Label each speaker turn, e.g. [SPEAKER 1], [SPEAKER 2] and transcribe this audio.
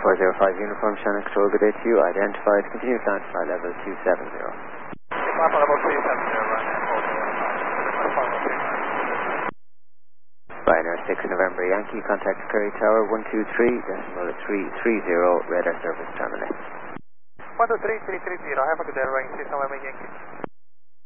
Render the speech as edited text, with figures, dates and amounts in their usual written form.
[SPEAKER 1] 405 Uniform Shannon Control, good day to you. Identified, continue climb to flight level 270.
[SPEAKER 2] Climb level 270, right now.
[SPEAKER 1] Ryanair 6 November Yankee, contact Curry Tower 123.330, radar service terminate.
[SPEAKER 2] 123.330, have a good day, Ryanair 6 November Yankee.